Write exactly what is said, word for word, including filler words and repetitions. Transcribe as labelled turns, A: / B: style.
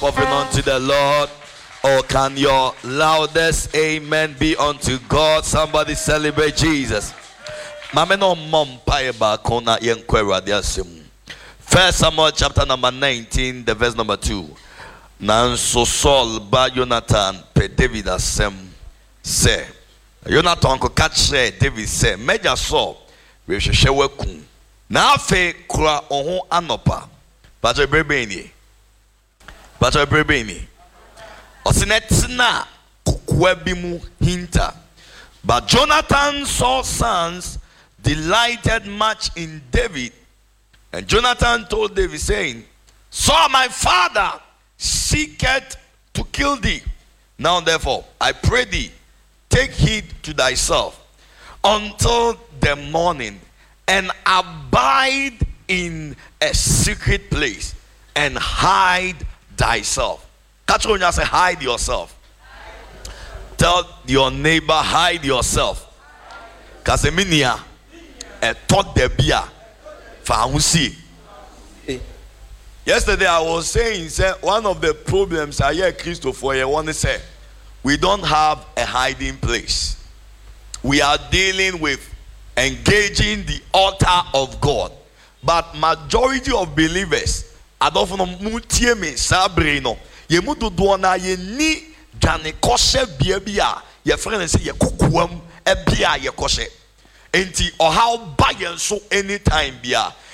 A: Offering unto the Lord. Or can your loudest amen be unto God? Somebody celebrate Jesus. First Samuel chapter number nineteen, the verse number two. Nanso Saul ba Jonathan pe David asem say. Jonathan ko catch David say, Major Saul we hwehwe waku. Na afe kura oho anopa. Pato brebeni. Pato brebeni. Osinetina kukwebimu hinta. But Jonathan Saul's sons delighted much in David. And Jonathan told David, saying, Saul my father seeketh to kill thee. Now therefore, I pray thee, take heed to thyself until the morning, and abide in a secret place, and hide thyself. Catch on, you say, hide yourself. Tell your neighbor, hide yourself. Kaseminia, a thought de bia, fausi. Yesterday I was saying, say, one of the problems I hear Christopher, I want to say, we don't have a hiding place. We are dealing with engaging the altar of God, but majority of believers, I don't know, mutie me sabrino. Ye mudu duona ye ni dwane koshe biabia ye friend say ye kokoam e bia ye koshe enti ohaw ba yen so anytime bia